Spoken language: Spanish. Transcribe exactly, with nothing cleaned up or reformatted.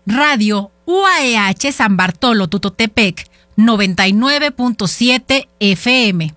Radio U A E H San Bartolo Tutotepec noventa y nueve punto siete F M.